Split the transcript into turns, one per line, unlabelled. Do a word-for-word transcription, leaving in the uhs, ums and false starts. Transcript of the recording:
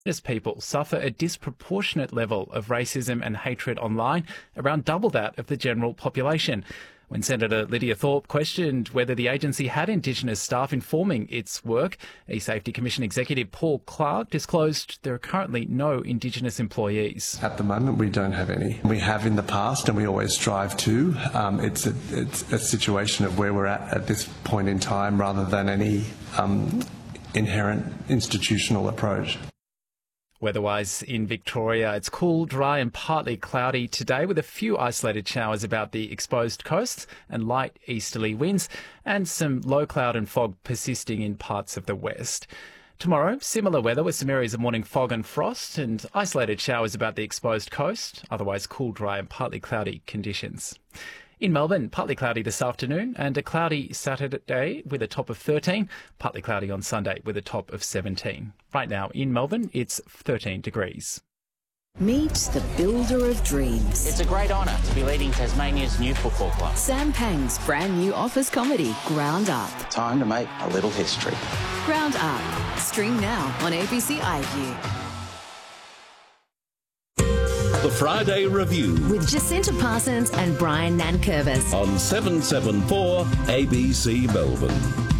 Indigenous people suffer a disproportionate level of racism and hatred online, around double that of the general population. When Senator Lydia Thorpe questioned whether the agency had Indigenous staff informing its work, E-Safety Commission Executive Paul Clark disclosed there are currently no Indigenous employees.
At the moment, we don't have any. We have in the past, and we always strive to. Um, it's, a, it's a situation of where we're at at this point in time, rather than any um, inherent institutional approach.
Weather-wise in Victoria, it's cool, dry and partly cloudy today with a few isolated showers about the exposed coasts and light easterly winds and some low cloud and fog persisting in parts of the west. Tomorrow, similar weather with some areas of morning fog and frost and isolated showers about the exposed coast, otherwise cool, dry and partly cloudy conditions. In Melbourne, partly cloudy this afternoon and a cloudy Saturday with a top of thirteen, partly cloudy on Sunday with a top of seventeen. Right now in Melbourne, it's thirteen degrees.
Meet the builder of dreams.
It's a great honour to be leading Tasmania's new football club.
Sam Pang's brand new office comedy, Ground Up.
Time to make a little history.
Ground Up. Stream now on A B C iView.
The Friday Review
with Jacinta Parsons and Brian Nankervis
on seven seven four A B C Melbourne.